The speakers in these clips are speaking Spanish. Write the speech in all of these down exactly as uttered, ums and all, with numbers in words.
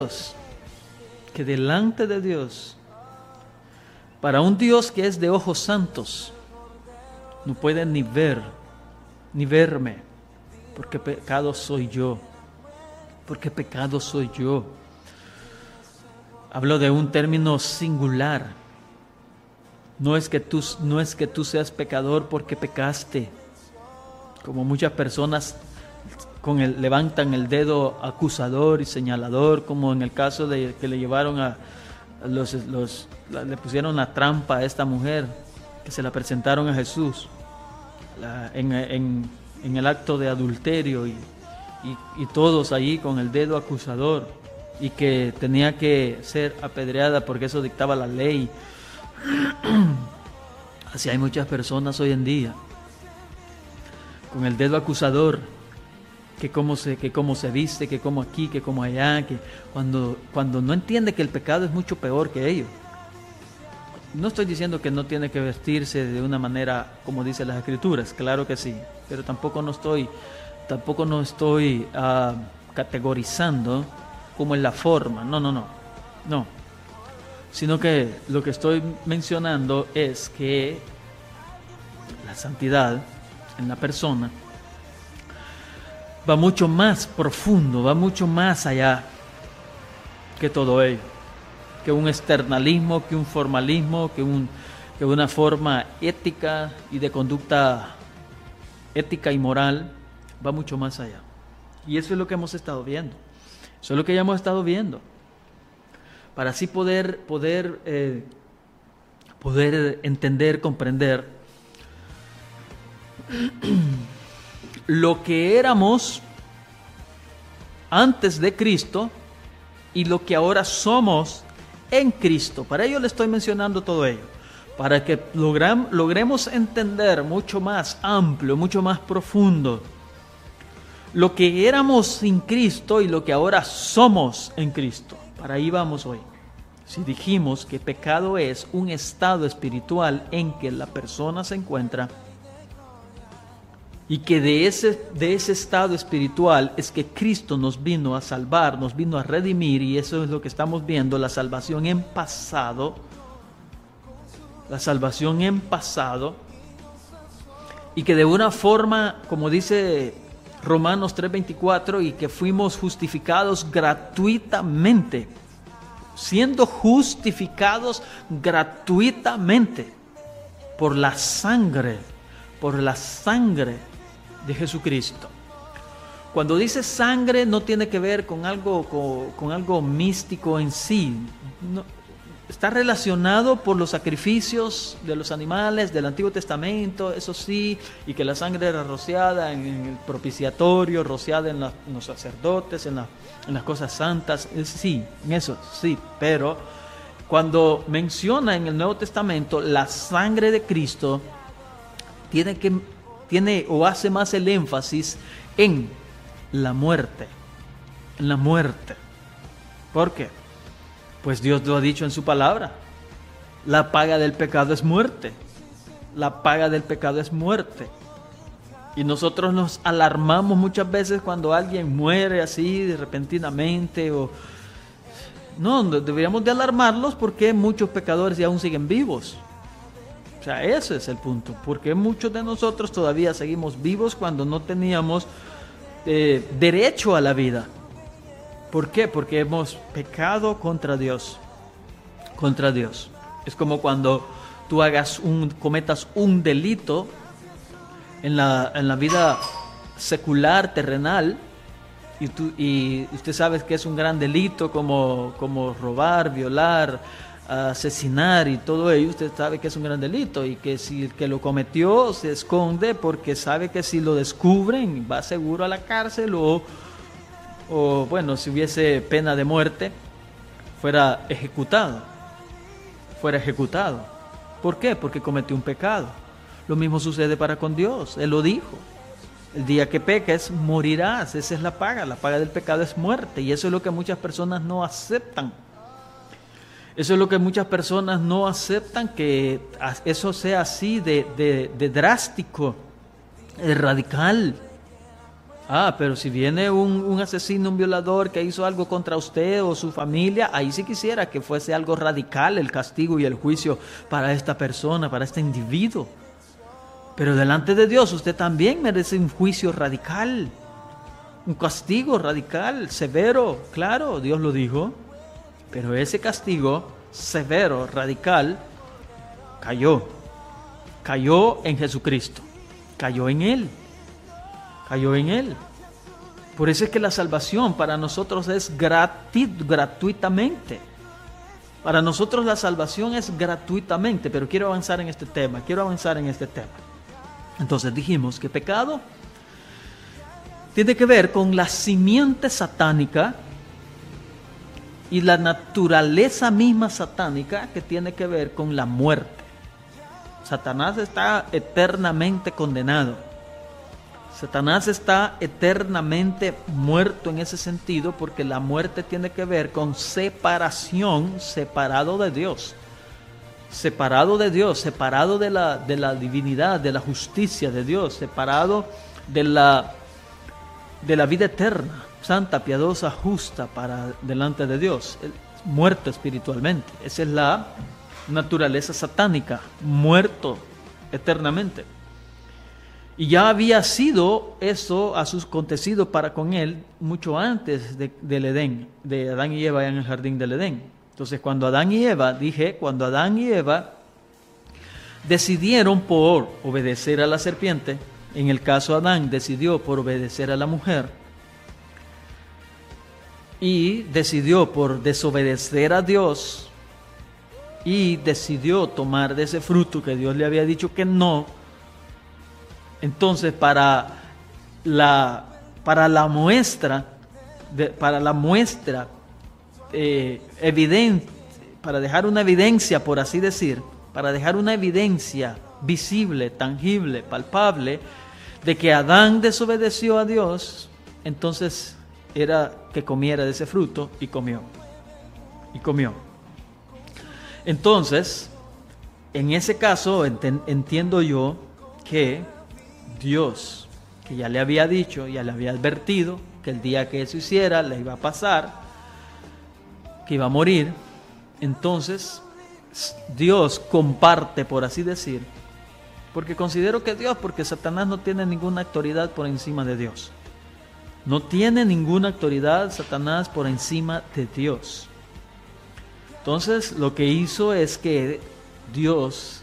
Dios, que delante de Dios, para un Dios que es de ojos santos, no puede ni ver, ni verme, porque pecado soy yo, porque pecado soy yo. Hablo de un término singular. No es que tú, no es que tú seas pecador porque pecaste, como muchas personas con el, levantan el dedo acusador y señalador, como en el caso de que le llevaron a, a los, los la, le pusieron la trampa a esta mujer, que se la presentaron a Jesús la, en, en, en el acto de adulterio y, y, y todos ahí con el dedo acusador, y que tenía que ser apedreada porque eso dictaba la ley. Así hay muchas personas hoy en día con el dedo acusador, que cómo se, que cómo se viste, que como aquí, que como allá, que cuando, cuando no entiende que el pecado es mucho peor que ello. No estoy diciendo que no tiene que vestirse de una manera como dicen las Escrituras, claro que sí, pero tampoco no estoy, tampoco no estoy uh, categorizando como en la forma, no, no, no, no, sino que lo que estoy mencionando es que la santidad en la persona va mucho más profundo, va mucho más allá que todo ello, que un externalismo, que un formalismo, que, un, que una forma ética y de conducta ética y moral, va mucho más allá. Y eso es lo que hemos estado viendo, eso es lo que ya hemos estado viendo, para así poder, poder, eh, poder entender, comprender lo que éramos antes de Cristo y lo que ahora somos en Cristo. Para ello le estoy mencionando todo ello, para que logram, logremos entender mucho más amplio, mucho más profundo lo que éramos sin Cristo y lo que ahora somos en Cristo. Para ahí vamos hoy. Si dijimos que pecado es un estado espiritual en que la persona se encuentra, y que de ese, de ese estado espiritual es que Cristo nos vino a salvar, nos vino a redimir, y eso es lo que estamos viendo, la salvación en pasado, la salvación en pasado, y que de una forma, como dice Romanos tres veinticuatro, y que fuimos justificados gratuitamente, siendo justificados gratuitamente por la sangre, por la sangre de Jesucristo. Cuando dice sangre no tiene que ver con algo, con, con algo místico en sí. No, está relacionado por los sacrificios de los animales del Antiguo Testamento, eso sí, y que la sangre era rociada en, en el propiciatorio, rociada en, la, en los sacerdotes, en, la, en las cosas santas, sí, en eso sí, pero cuando menciona en el Nuevo Testamento la sangre de Cristo, tiene que tiene o hace más el énfasis en la muerte, en la muerte. ¿Por qué? Pues Dios lo ha dicho en su palabra. La paga del pecado es muerte. La paga del pecado es muerte. Y nosotros nos alarmamos muchas veces cuando alguien muere así repentinamente, o no, deberíamos de alarmarlos porque muchos pecadores ya aún siguen vivos. O sea, ese es el punto, porque muchos de nosotros todavía seguimos vivos cuando no teníamos eh, derecho a la vida. ¿Por qué? Porque hemos pecado contra Dios, contra Dios. Es como cuando tú hagas un, cometas un delito en la, en la vida secular, terrenal, y, tú, y usted sabe que es un gran delito como, como robar, violar, asesinar y todo ello. Usted sabe que es un gran delito, y que si el que lo cometió se esconde porque sabe que si lo descubren va seguro a la cárcel, o, o bueno, si hubiese pena de muerte, fuera ejecutado, fuera ejecutado. ¿Por qué? Porque cometió un pecado. Lo mismo sucede para con Dios. Él lo dijo: el día que peques morirás. Esa es la paga, la paga del pecado es muerte, y eso es lo que muchas personas no aceptan. Eso es lo que muchas personas no aceptan, que eso sea así de, de, de drástico, de radical. Ah, pero si viene un, un asesino, un violador que hizo algo contra usted o su familia, ahí sí quisiera que fuese algo radical el castigo y el juicio para esta persona, para este individuo. Pero delante de Dios usted también merece un juicio radical, un castigo radical, severo, claro, Dios lo dijo. Pero ese castigo severo, radical, cayó, cayó en Jesucristo, cayó en Él. Cayó en Él. Por eso es que la salvación para nosotros es gratis, gratuitamente. Para nosotros la salvación es gratuitamente, pero quiero avanzar en este tema, quiero avanzar en este tema. Entonces dijimos que pecado tiene que ver con la simiente satánica y la naturaleza misma satánica que tiene que ver con la muerte. Satanás está eternamente condenado. Satanás está eternamente muerto en ese sentido porque la muerte tiene que ver con separación, separado de Dios. Separado de Dios, separado de la, de la divinidad, de la justicia de Dios, separado de la, de la vida eterna, santa, piadosa, justa para delante de Dios. Muerto espiritualmente. Esa es la naturaleza satánica, muerto eternamente. Y ya había sido eso acontecido para con él mucho antes de, del Edén, de Adán y Eva en el jardín del Edén. Entonces cuando Adán y Eva, dije, cuando Adán y Eva decidieron por obedecer a la serpiente, en el caso Adán decidió por obedecer a la mujer, y decidió por desobedecer a Dios, y decidió tomar de ese fruto que Dios le había dicho que no. Entonces, para la, para la muestra, de, para la muestra eh, evidente, para dejar una evidencia, por así decir, para dejar una evidencia visible, tangible, palpable, de que Adán desobedeció a Dios, entonces era que comiera de ese fruto y comió. Y comió. Entonces, en ese caso, ent- entiendo yo que Dios, que ya le había dicho, ya le había advertido que el día que eso hiciera le iba a pasar, que iba a morir. Entonces Dios comparte, por así decir, porque considero que Dios, porque Satanás no tiene ninguna autoridad por encima de Dios. No tiene ninguna autoridad Satanás por encima de Dios. Entonces lo que hizo es que Dios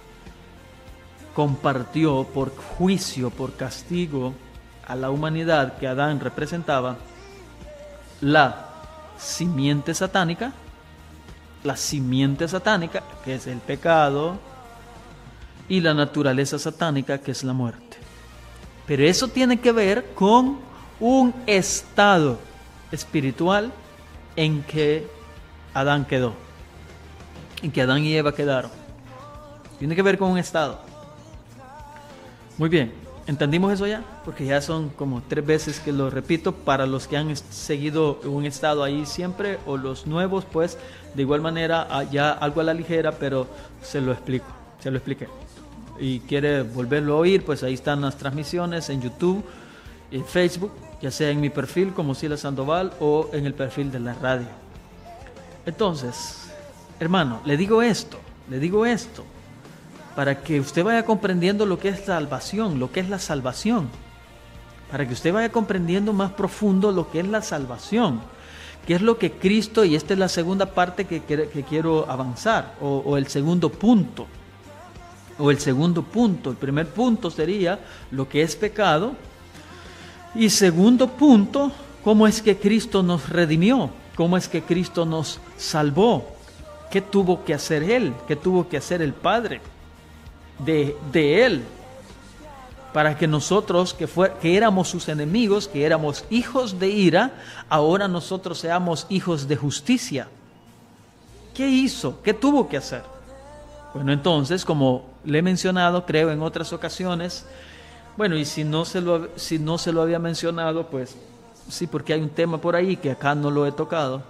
compartió por juicio, por castigo a la humanidad que Adán representaba, la simiente satánica, la simiente satánica, que es el pecado, y la naturaleza satánica, que es la muerte. Pero eso tiene que ver con un estado espiritual en que Adán quedó, en que Adán y Eva quedaron. Tiene que ver con un estado. Muy bien, ¿entendimos eso ya? Porque ya son como tres veces que lo repito para los que han seguido un estado ahí siempre, o los nuevos, pues de igual manera ya algo a la ligera, pero se lo explico, se lo expliqué. Y quiere volverlo a oír, pues ahí están las transmisiones en YouTube, en Facebook, ya sea en mi perfil como Silas Sandoval o en el perfil de la radio. Entonces, hermano, le digo esto, le digo esto, para que usted vaya comprendiendo lo que es salvación, lo que es la salvación. Para que usted vaya comprendiendo más profundo lo que es la salvación. ¿Qué es lo que Cristo, y esta es la segunda parte que, que, que quiero avanzar, o, o el segundo punto. O el segundo punto. El primer punto sería lo que es pecado. Y segundo punto, cómo es que Cristo nos redimió, cómo es que Cristo nos salvó. ¿Qué tuvo que hacer Él? ¿Qué tuvo que hacer el Padre? De, de Él, para que nosotros que, fue, que éramos sus enemigos, que éramos hijos de ira, ahora nosotros seamos hijos de justicia. ¿Qué hizo? ¿Qué tuvo que hacer? Bueno, entonces, como le he mencionado, creo en otras ocasiones, bueno, y si no se lo, si no se lo había mencionado, pues sí, porque hay un tema por ahí que acá no lo he tocado,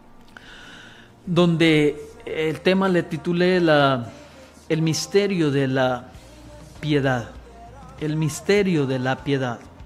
donde el tema le titulé la... El misterio de la piedad, el misterio de la piedad.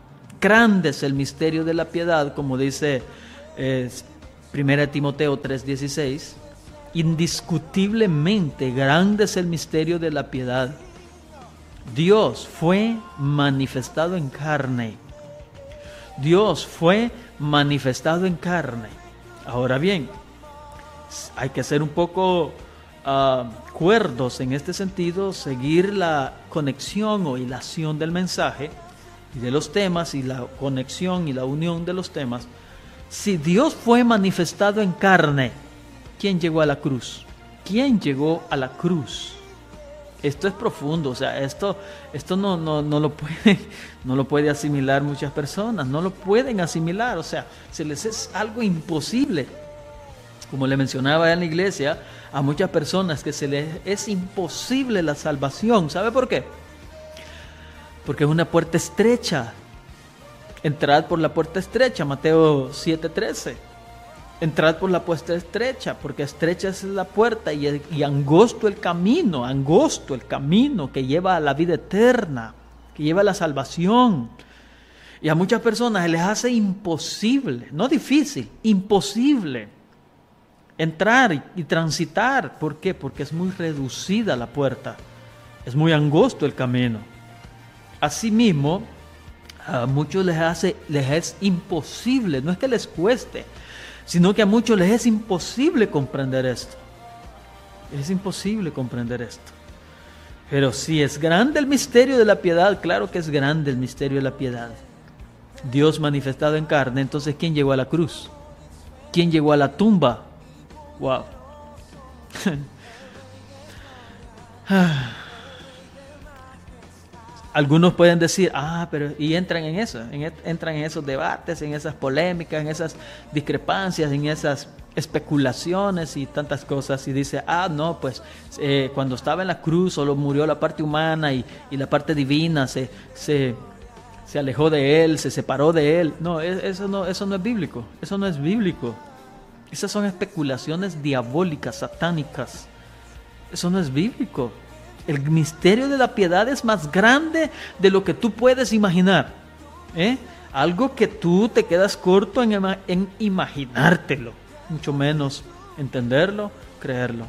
Grande es el misterio de la piedad, como dice eh, primera Timoteo tres dieciséis. Indiscutiblemente grande es el misterio de la piedad. Dios fue manifestado en carne. Dios fue manifestado en carne. Ahora bien, hay que ser un poco uh, cuerdos en este sentido, seguir la conexión o hilación del mensaje y de los temas, y la conexión y la unión de los temas. Si Dios fue manifestado en carne, ¿quién llegó a la cruz? ¿Quién llegó a la cruz? Esto es profundo, o sea, esto, esto no, no, no, lo puede, no lo puede asimilar muchas personas, no lo pueden asimilar, o sea, se les es algo imposible. Como le mencionaba en la iglesia, a muchas personas que se les es imposible la salvación. ¿Sabe por qué? Porque es una puerta estrecha. Entrad por la puerta estrecha, Mateo siete trece. Entrad por la puerta estrecha, porque estrecha es la puerta y, y angosto el camino, angosto el camino que lleva a la vida eterna, que lleva a la salvación. Y a muchas personas se les hace imposible, no difícil, imposible entrar y, y transitar. ¿Por qué? Porque es muy reducida la puerta, es muy angosto el camino. Asimismo, a muchos les hace, les es imposible, no es que les cueste, sino que a muchos les es imposible comprender esto. Es imposible comprender esto. Pero si es grande el misterio de la piedad, claro que es grande el misterio de la piedad. Dios manifestado en carne, entonces ¿quién llegó a la cruz? ¿Quién llegó a la tumba? Wow. Algunos pueden decir, ah, pero y entran en eso, en, entran en esos debates, en esas polémicas, en esas discrepancias, en esas especulaciones y tantas cosas, y dice, ah, no, pues eh, cuando estaba en la cruz solo murió la parte humana y, y la parte divina se, se, se alejó de él, se separó de él. No, eso no, eso no es bíblico, eso no es bíblico. Esas son especulaciones diabólicas, satánicas. Eso no es bíblico. El misterio de la piedad es más grande de lo que tú puedes imaginar. ¿eh? Algo que tú te quedas corto en, en imaginártelo, mucho menos entenderlo, creerlo.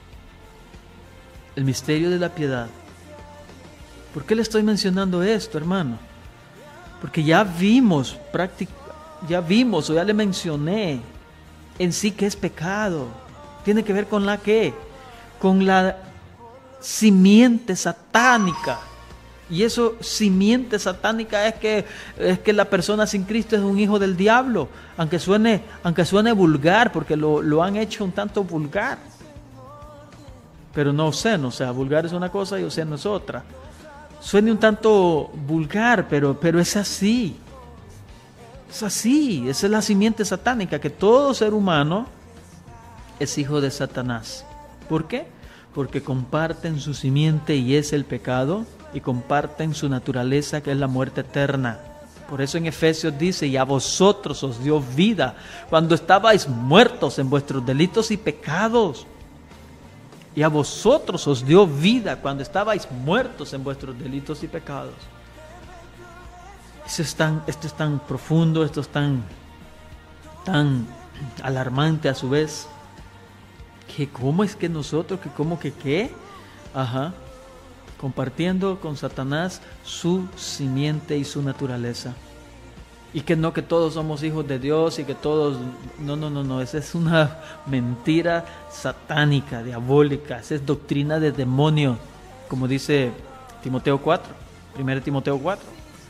El misterio de la piedad. ¿Por qué le estoy mencionando esto, hermano? Porque ya vimos, ya vimos o ya le mencioné en sí que es pecado. Tiene que ver con la qué, con la simiente satánica. Y eso, simiente satánica, es que, es que la persona sin Cristo es un hijo del diablo, aunque suene, aunque suene vulgar, porque lo, lo han hecho un tanto vulgar, pero no obsceno. O sea, vulgar es una cosa y obsceno es otra. Suene un tanto vulgar, pero, pero es así. Es así, esa es la simiente satánica, que todo ser humano es hijo de Satanás. ¿Por qué? Porque comparten su simiente y es el pecado, y comparten su naturaleza, que es la muerte eterna. Por eso en Efesios dice, y a vosotros os dio vida cuando estabais muertos en vuestros delitos y pecados. Y a vosotros os dio vida cuando estabais muertos en vuestros delitos y pecados. Esto es tan, esto es tan profundo, esto es tan, tan alarmante a su vez. Que cómo es que nosotros, que cómo que qué, ajá, compartiendo con Satanás su simiente y su naturaleza. Y que no, que todos somos hijos de Dios y que todos, no, no, no, no, esa es una mentira satánica, diabólica, esa es doctrina de demonio, como dice Timoteo cuatro, primero Timoteo cuatro.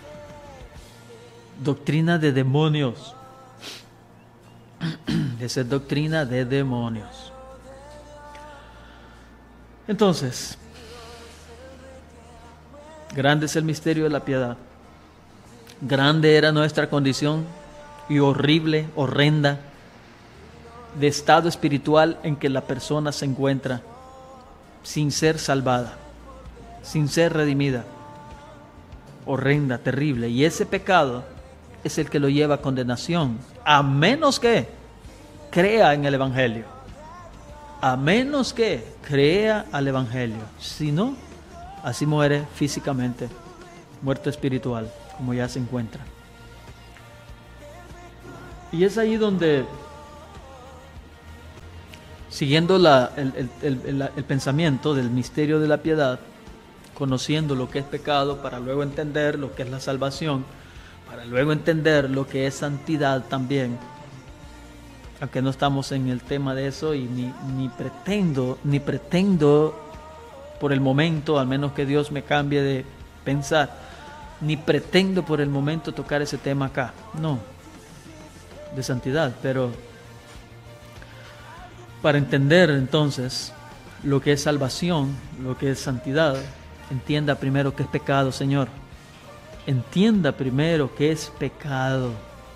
Doctrina de demonios. Esa es doctrina de demonios. Entonces, grande es el misterio de la piedad. Grande era nuestra condición y horrible, horrenda, de estado espiritual en que la persona se encuentra sin ser salvada, sin ser redimida. Horrenda, terrible. Y ese pecado es el que lo lleva a condenación, a menos que crea en el Evangelio. A menos que crea al Evangelio. Si no, así muere físicamente, muerto espiritual, como ya se encuentra. Y es ahí donde, siguiendo la, el, el, el, el, el pensamiento del misterio de la piedad, conociendo lo que es pecado para luego entender lo que es la salvación, para luego entender lo que es santidad también, aunque no estamos en el tema de eso y ni, ni pretendo, ni pretendo por el momento, al menos que Dios me cambie de pensar, ni pretendo por el momento tocar ese tema acá, no, de santidad, pero para entender entonces lo que es salvación, lo que es santidad, entienda primero qué es pecado, Señor. Entienda primero qué es pecado.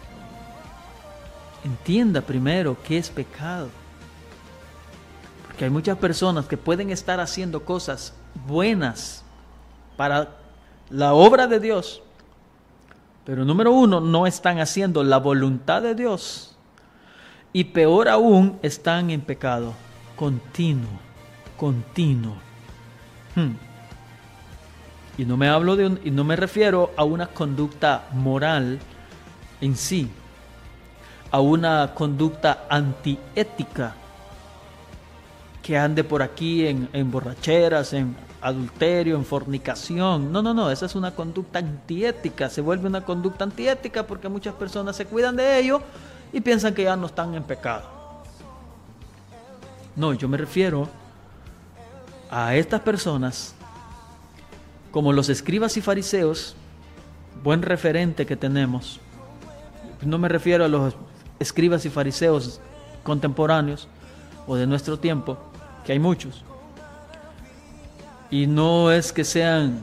Entienda primero qué es pecado. Porque hay muchas personas que pueden estar haciendo cosas buenas para la obra de Dios, pero número uno, no están haciendo la voluntad de Dios. Y peor aún, están en pecado continuo, continuo. Hmm. Y no me hablo de un, y no me refiero a una conducta moral en sí, a una conducta antiética que ande por aquí en, en borracheras, en adulterio, en fornicación. No, no, no, esa es una conducta antiética, se vuelve una conducta antiética porque muchas personas se cuidan de ello y piensan que ya no están en pecado. No, yo me refiero a estas personas como los escribas y fariseos, buen referente que tenemos. No me refiero a los escribas y fariseos contemporáneos o de nuestro tiempo, que hay muchos. Y no es que sean,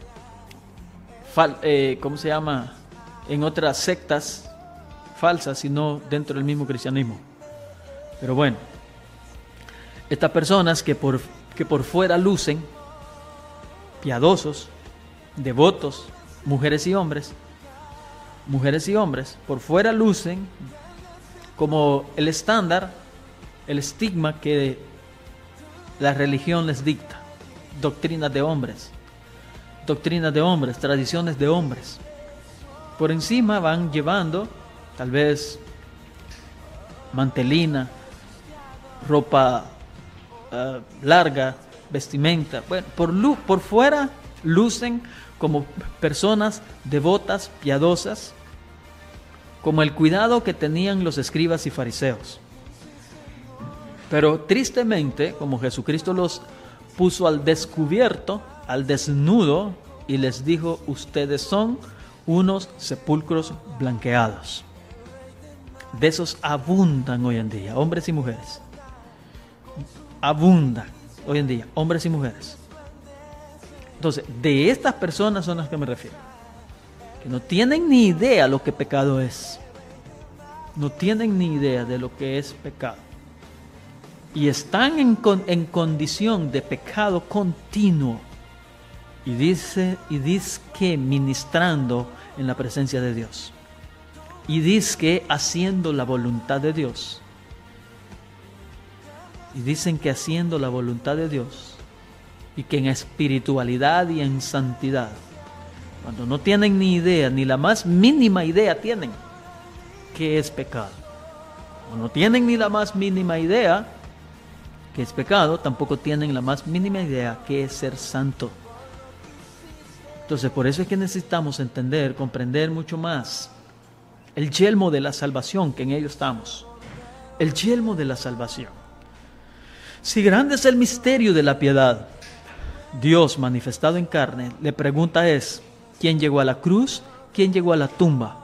fal, eh, ¿cómo se llama?, en otras sectas falsas, sino dentro del mismo cristianismo. Pero bueno, estas personas que por, que por fuera lucen piadosos, devotos, mujeres y hombres, mujeres y hombres, por fuera lucen como el estándar, el estigma que la religión les dicta, doctrinas de hombres, doctrinas de hombres, tradiciones de hombres. Por encima van llevando tal vez mantelina, ropa uh, larga, vestimenta. Bueno, por, lu- por fuera lucen como personas devotas, piadosas, como el cuidado que tenían los escribas y fariseos. Pero tristemente, como Jesucristo los puso al descubierto, al desnudo, y les dijo: ustedes son unos sepulcros blanqueados. De esos abundan hoy en día, hombres y mujeres. Abundan hoy en día, hombres y mujeres. Entonces, de estas personas son las que me refiero, que no tienen ni idea lo que pecado es. No tienen ni idea de lo que es pecado. Y están en, con, en condición de pecado continuo. Y dice, y dice que ministrando en la presencia de Dios. Y dice que haciendo la voluntad de Dios. Y dicen que haciendo la voluntad de Dios, y que en espiritualidad y en santidad, cuando no tienen ni idea, ni la más mínima idea tienen qué es pecado. Cuando no tienen ni la más mínima idea qué es pecado, tampoco tienen la más mínima idea qué es ser santo. Entonces, por eso es que necesitamos entender, comprender mucho más el yelmo de la salvación, que en ello estamos. El yelmo de la salvación. Si grande es el misterio de la piedad, Dios manifestado en carne, le pregunta es: ¿quién llegó a la cruz? ¿Quién llegó a la tumba?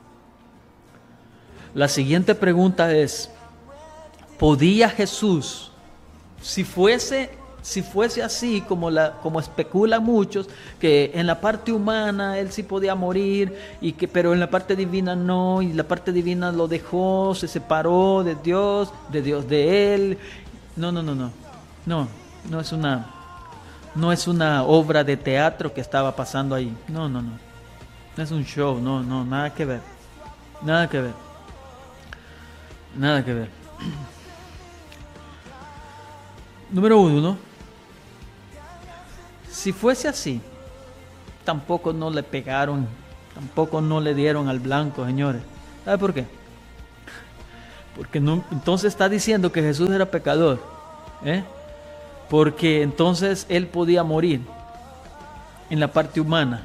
La siguiente pregunta es: ¿podía Jesús, si fuese, si fuese así como, la, como especulan muchos, que en la parte humana él sí podía morir, y que, pero en la parte divina no, y la parte divina lo dejó, se separó de Dios, de Dios de él? No, no, no, no, no, no es una, no es una obra de teatro que estaba pasando ahí. No, no, no, no es un show, no, no, nada que ver, nada que ver, nada que ver. Número uno, si fuese así, tampoco no le pegaron, tampoco no le dieron al blanco, señores. ¿Sabe por qué? Porque no, entonces está diciendo que Jesús era pecador, ¿eh? Porque entonces Él podía morir en la parte humana.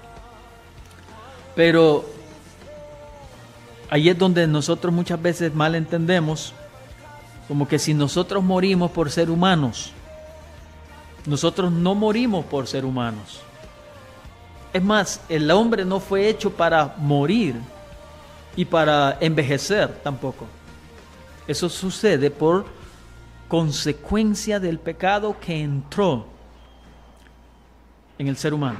Pero ahí es donde nosotros muchas veces mal entendemos, como que si nosotros morimos por ser humanos, nosotros no morimos por ser humanos. Es más, el hombre no fue hecho para morir y para envejecer tampoco. Eso sucede por consecuencia del pecado que entró en el ser humano.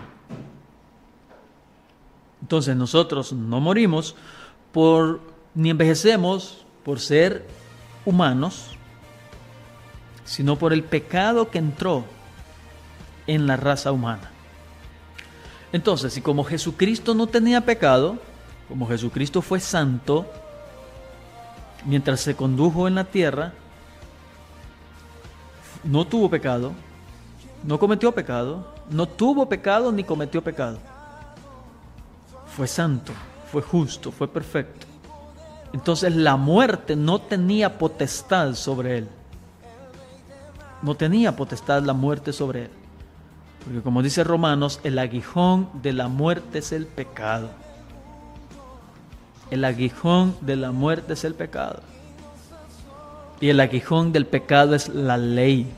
Entonces nosotros no morimos por, ni envejecemos por ser humanos, sino por el pecado que entró en la raza humana. Entonces, y como Jesucristo no tenía pecado, como Jesucristo fue santo, mientras se condujo en la tierra, no tuvo pecado, no cometió pecado, no tuvo pecado ni cometió pecado. Fue santo, fue justo, fue perfecto. Entonces la muerte no tenía potestad sobre él. No tenía potestad la muerte sobre él. Porque como dice Romanos, el aguijón de la muerte es el pecado. El aguijón de la muerte es el pecado. Y el aguijón del pecado es la ley.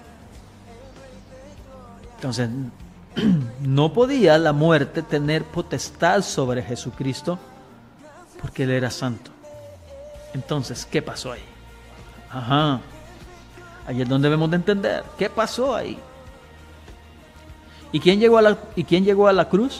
Entonces, no podía la muerte tener potestad sobre Jesucristo porque Él era santo. Entonces, ¿qué pasó ahí? Ajá. Ahí es donde debemos de entender. ¿Qué pasó ahí? ¿Y quién llegó a la, ¿y quién llegó a la cruz?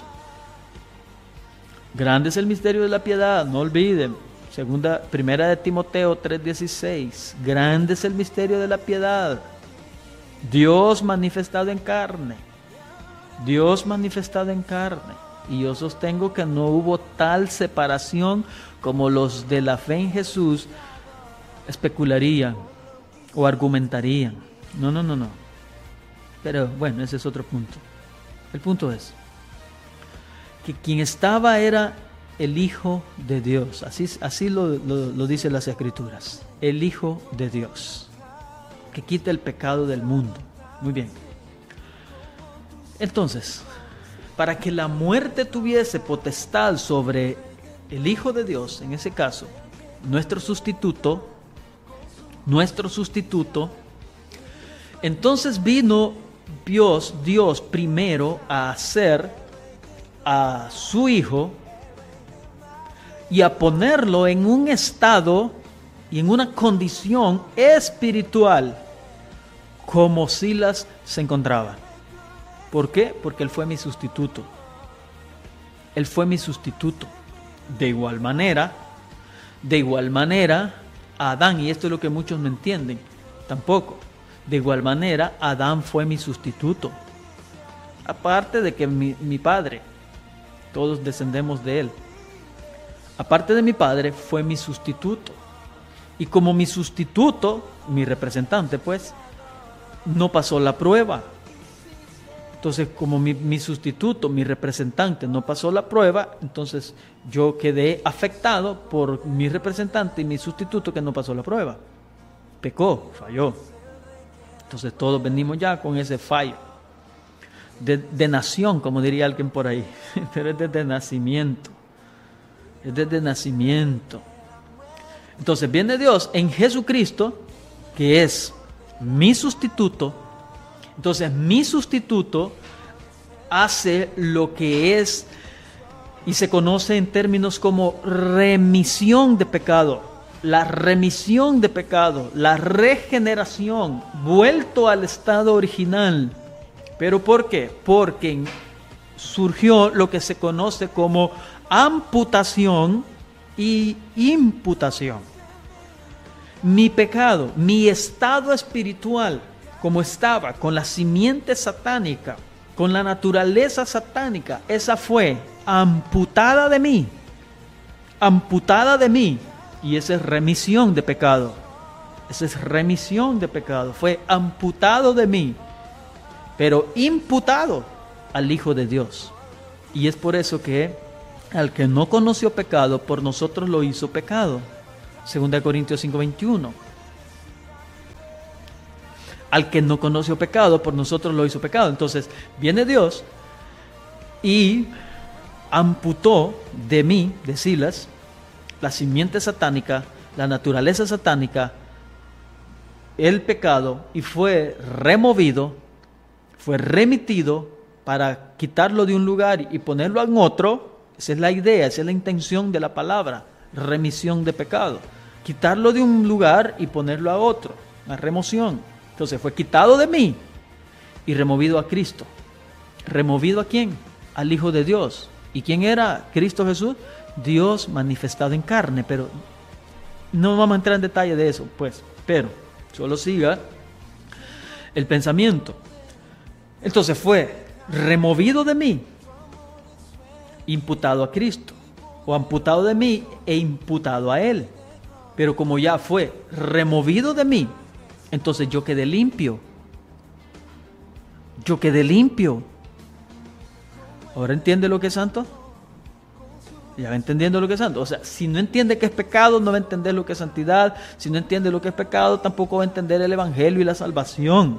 Grande es el misterio de la piedad, no olviden. Segunda, primera de Timoteo tres dieciséis. Grande es el misterio de la piedad. Dios manifestado en carne. Dios manifestado en carne. Y yo sostengo que no hubo tal separación como los de la fe en Jesús especularían o argumentarían. No, no, no, no. Pero bueno, ese es otro punto. El punto es que quien estaba era el Hijo de Dios. Así, así lo, lo, lo dicen las Escrituras. El Hijo de Dios, que quita el pecado del mundo. Muy bien. Entonces, para que la muerte tuviese potestad sobre el Hijo de Dios, en ese caso, nuestro sustituto, nuestro sustituto, entonces vino Dios, Dios primero a hacer a su Hijo y a ponerlo en un estado y en una condición espiritual como Silas se encontraba. ¿Por qué? Porque Él fue mi sustituto. Él fue mi sustituto. De igual manera, de igual manera, Adán, y esto es lo que muchos no entienden, tampoco. De igual manera, Adán fue mi sustituto. Aparte de que mi, mi padre, todos descendemos de él. Aparte de mi padre, fue mi sustituto. Y como mi sustituto, mi representante, pues, no pasó la prueba. Entonces, como mi, mi sustituto, mi representante no pasó la prueba, entonces yo quedé afectado por mi representante y mi sustituto que no pasó la prueba. Pecó, falló. Entonces todos venimos ya con ese fallo. De, de nación, como diría alguien por ahí. Pero es desde nacimiento. Es desde nacimiento. Entonces viene Dios en Jesucristo, que es mi sustituto. Entonces mi sustituto hace lo que es y se conoce en términos como remisión de pecado. La remisión de pecado, la regeneración, vuelto al estado original. ¿Pero por qué? Porque surgió lo que se conoce como amputación y imputación. Mi pecado, mi estado espiritual, como estaba, con la simiente satánica, con la naturaleza satánica, esa fue amputada de mí, amputada de mí, y esa es remisión de pecado, esa es remisión de pecado, fue amputado de mí, pero imputado al Hijo de Dios, y es por eso que al que no conoció pecado, por nosotros lo hizo pecado, Segunda Corintios cinco veintiuno. Al que no conoció pecado, por nosotros lo hizo pecado. Entonces, viene Dios y amputó de mí, de Silas, la simiente satánica, la naturaleza satánica, el pecado, y fue removido, fue remitido para quitarlo de un lugar y ponerlo en otro. Esa es la idea, esa es la intención de la palabra, remisión de pecado. Quitarlo de un lugar y ponerlo a otro, la remoción. Entonces fue quitado de mí y removido a Cristo. ¿Removido a quién? Al Hijo de Dios. ¿Y quién era Cristo Jesús? Dios manifestado en carne, pero no vamos a entrar en detalle de eso, pues, pero solo siga el pensamiento. Entonces fue removido de mí, imputado a Cristo, o amputado de mí e imputado a Él. Pero como ya fue removido de mí, entonces yo quedé limpio. Yo quedé limpio. ¿Ahora entiende lo que es santo? Ya va entendiendo lo que es santo. O sea, si no entiende qué es pecado, no va a entender lo que es santidad. Si no entiende lo que es pecado, tampoco va a entender el evangelio y la salvación.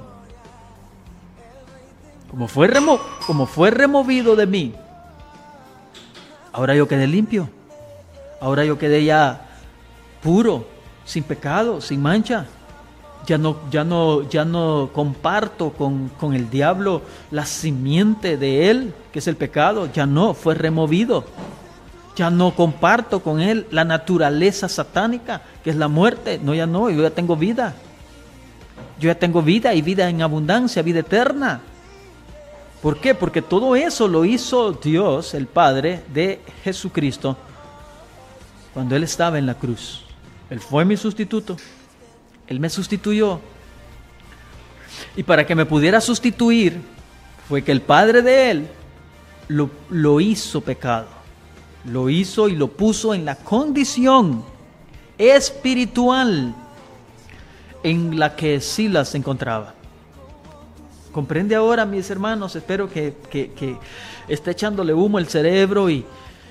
Como fue, remo- como fue removido de mí, ahora yo quedé limpio. Ahora yo quedé ya puro, sin pecado, sin mancha. Ya no, ya no, ya no comparto con, con el diablo la simiente de él, que es el pecado. Ya no, fue removido. Ya no comparto con él la naturaleza satánica, que es la muerte. No, ya no, yo ya tengo vida. Yo ya tengo vida y vida en abundancia, vida eterna. ¿Por qué? Porque todo eso lo hizo Dios, el Padre de Jesucristo, cuando Él estaba en la cruz. Él fue mi sustituto. Él me sustituyó. Y para que me pudiera sustituir, fue que el Padre de Él lo, lo hizo pecado. Lo hizo y lo puso en la condición espiritual en la que Silas se encontraba. ¿Comprende ahora, mis hermanos? Espero que, que, que esté echándole humo el cerebro y,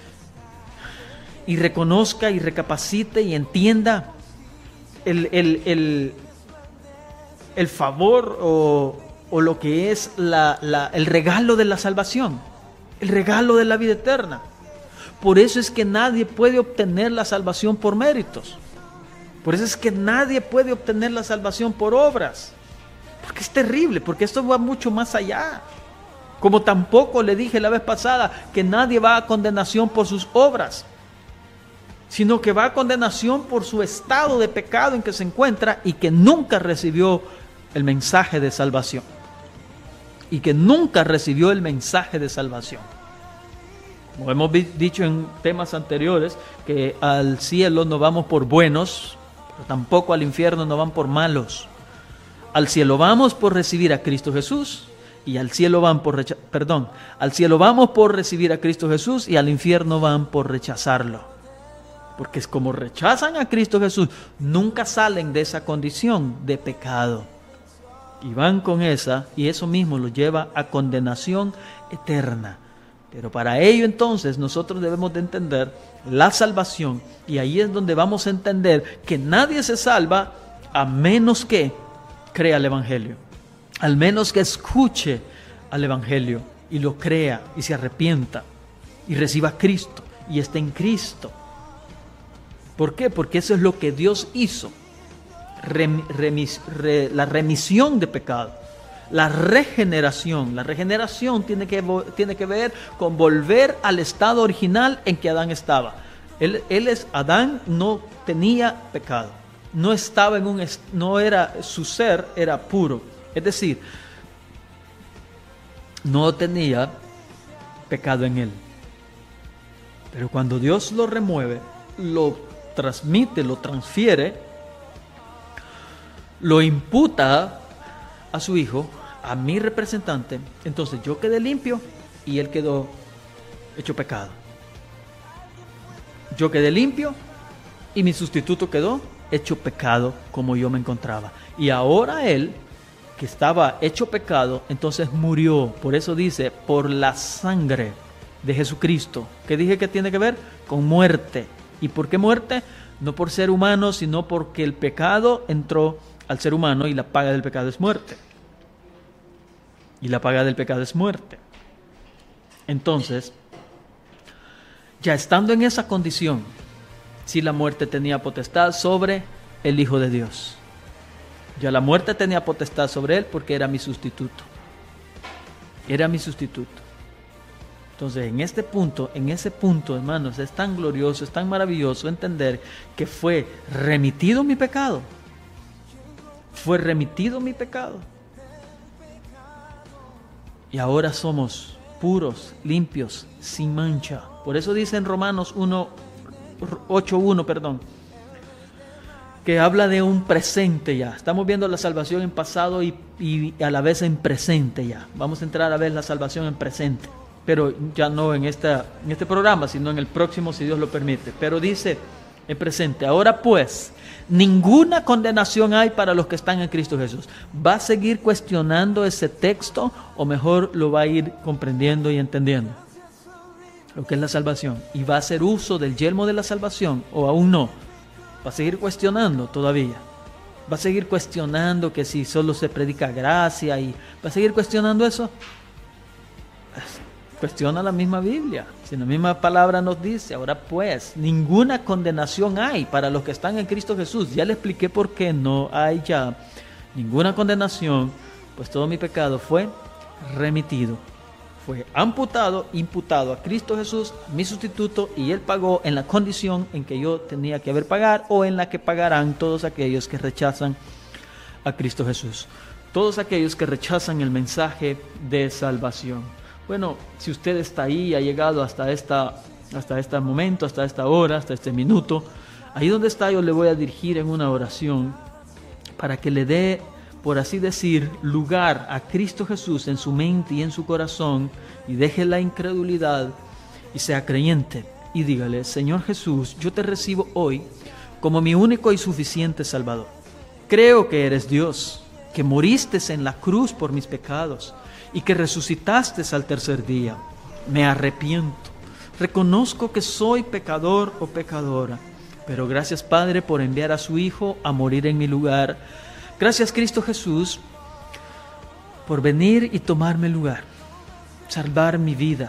y reconozca y recapacite y entienda el, el, el, el favor o, o lo que es la, la, el regalo de la salvación, el regalo de la vida eterna. Por eso es que nadie puede obtener la salvación por méritos. Por eso es que nadie puede obtener la salvación por obras. Porque es terrible, porque esto va mucho más allá. Como tampoco le dije la vez pasada que nadie va a condenación por sus obras, sino que va a condenación por su estado de pecado en que se encuentra y que nunca recibió el mensaje de salvación. Y que nunca recibió el mensaje de salvación. Como hemos dicho en temas anteriores, que al cielo no vamos por buenos, pero tampoco al infierno no van por malos. Al cielo vamos por recibir a Cristo Jesús y al cielo van por recha- perdón, al cielo vamos por recibir a Cristo Jesús y al infierno van por rechazarlo. Porque es como rechazan a Cristo Jesús, nunca salen de esa condición de pecado. Y van con esa, y eso mismo los lleva a condenación eterna. Pero para ello entonces nosotros debemos de entender la salvación, y ahí es donde vamos a entender que nadie se salva a menos que crea el Evangelio, al menos que escuche al Evangelio y lo crea y se arrepienta y reciba a Cristo y esté en Cristo. ¿Por qué? Porque eso es lo que Dios hizo, Rem, remis, re, la remisión de pecado, la regeneración. La regeneración tiene que, tiene que ver con volver al estado original en que Adán estaba. Él, él es, Adán no tenía pecado. No estaba en un, no era, su ser era puro, es decir, no tenía pecado en él. Pero cuando Dios lo remueve, lo transmite, lo transfiere, lo imputa a su hijo, a mi representante, entonces yo quedé limpio y él quedó hecho pecado. Yo quedé limpio y mi sustituto quedó hecho pecado como yo me encontraba. Y ahora él, que estaba hecho pecado, entonces murió. Por eso dice, por la sangre de Jesucristo. ¿Qué dije que tiene que ver? Con muerte. ¿Y por qué muerte? no por ser humano, sino porque el pecado entró al ser humano y la paga del pecado es muerte. Y la paga del pecado es muerte. Entonces, ya estando en esa condición, sí la muerte tenía potestad sobre el Hijo de Dios. Ya la muerte tenía potestad sobre él porque era mi sustituto. Era mi sustituto. Entonces, en este punto, en ese punto, hermanos, es tan glorioso, es tan maravilloso entender que fue remitido mi pecado. Fue remitido mi pecado. Y ahora somos puros, limpios, sin mancha. Por eso dice en Romanos uno, ocho uno, perdón, que habla de un presente ya. Estamos viendo la salvación en pasado y, y a la vez en presente ya. Vamos a entrar a ver la salvación en presente, pero ya no en, esta, en este programa, sino en el próximo, si Dios lo permite. Pero dice en presente, ahora pues, ninguna condenación hay para los que están en Cristo Jesús. ¿Va a seguir cuestionando ese texto o mejor lo va a ir comprendiendo y entendiendo? Lo que es la salvación. ¿Y va a hacer uso del yelmo de la salvación o aún no? Va a seguir cuestionando todavía. Va a seguir cuestionando que si solo se predica gracia y va a seguir cuestionando eso. Cuestiona la misma Biblia. Si la misma palabra nos dice, ahora pues, ninguna condenación hay para los que están en Cristo Jesús. Ya le expliqué por qué no hay ya ninguna condenación, pues todo mi pecado fue remitido. Fue amputado, imputado a Cristo Jesús, mi sustituto, y Él pagó en la condición en que yo tenía que haber pagar o en la que pagarán todos aquellos que rechazan a Cristo Jesús. Todos aquellos que rechazan el mensaje de salvación. Bueno, si usted está ahí y ha llegado hasta, esta, hasta este momento, hasta esta hora, hasta este minuto, ahí donde está yo le voy a dirigir en una oración para que le dé, por así decir, lugar a Cristo Jesús en su mente y en su corazón y deje la incredulidad y sea creyente y dígale, Señor Jesús, yo te recibo hoy como mi único y suficiente Salvador. Creo que eres Dios, que moriste en la cruz por mis pecados y que resucitaste al tercer día. Me arrepiento, reconozco que soy pecador o pecadora, pero gracias Padre por enviar a su Hijo a morir en mi lugar. Gracias Cristo Jesús por venir y tomarme lugar, salvar mi vida,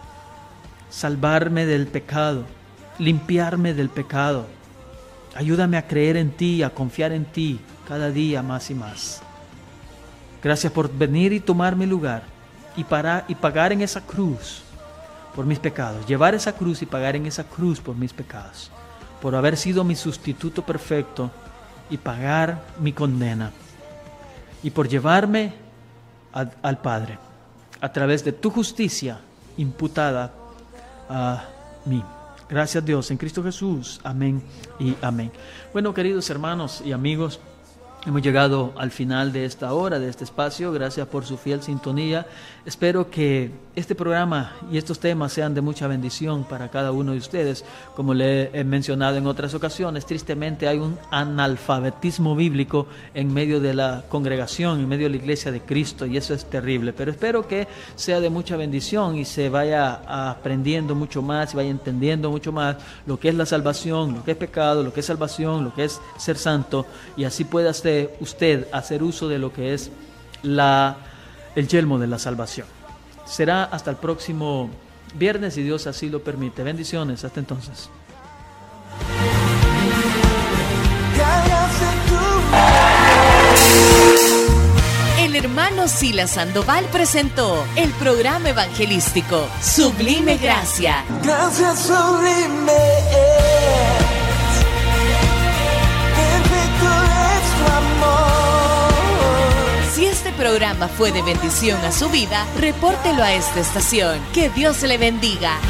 salvarme del pecado, limpiarme del pecado. Ayúdame a creer en ti, a confiar en ti cada día más y más. Gracias por venir y tomar mi lugar y, para, y pagar en esa cruz por mis pecados, llevar esa cruz y pagar en esa cruz por mis pecados, por haber sido mi sustituto perfecto y pagar mi condena, y por llevarme a, al Padre a través de tu justicia imputada a mí. Gracias Dios en Cristo Jesús. Amén y amén. Bueno, queridos hermanos y amigos, hemos llegado al final de esta hora, de este espacio. Gracias por su fiel sintonía. Espero que este programa y estos temas sean de mucha bendición para cada uno de ustedes. Como le he mencionado en otras ocasiones, tristemente hay un analfabetismo bíblico en medio de la congregación, en medio de la iglesia de Cristo, y eso es terrible. Pero espero que sea de mucha bendición y se vaya aprendiendo mucho más y vaya entendiendo mucho más lo que es la salvación, lo que es pecado, lo que es salvación, lo que es ser santo, y así pueda ser usted hacer uso de lo que es la, el yelmo de la salvación. Será hasta el próximo viernes, si Dios así lo permite. Bendiciones, hasta entonces. El hermano Silas Sandoval presentó el programa evangelístico Sublime Gracia. Gracias sublime. Si este programa fue de bendición a su vida, repórtelo a esta estación. Que Dios le bendiga.